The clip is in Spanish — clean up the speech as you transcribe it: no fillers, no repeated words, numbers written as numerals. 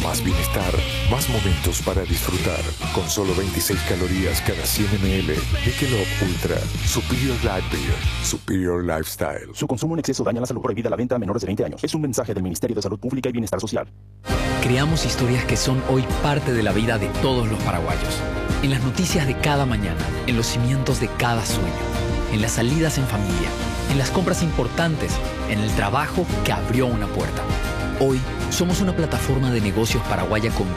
Más bienestar, más momentos para disfrutar. Con solo 26 calorías cada 100 ml. Michelob Ultra. Superior Light Beer. Superior Lifestyle. Su consumo en exceso daña la salud. Prohibida la venta a menores de 20 años. Es un mensaje del Ministerio de Salud Pública y Bienestar Social. Creamos historias que son hoy parte de la vida de todos los paraguayos. En las noticias de cada mañana, en los cimientos de cada sueño, en las salidas en familia, en las compras importantes, en el trabajo que abrió una puerta. Hoy somos una plataforma de negocios paraguaya con